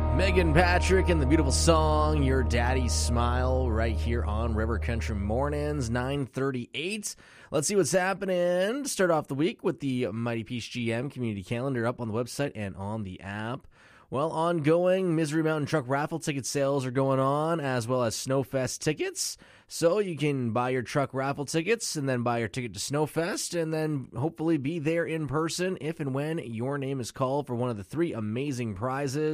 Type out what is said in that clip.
Megan Patrick and the beautiful song Your Daddy's Smile right here on River Country Mornings, 9:38. Let's see what's happening. Start off the week with the Mighty Peace GM community calendar up on the website and on the app. Well, ongoing Misery Mountain Truck raffle ticket sales are going on, as well as Snowfest tickets. So you can buy your truck raffle tickets and then buy your ticket to Snowfest and then hopefully be there in person if and when your name is called for one of the three amazing prizes.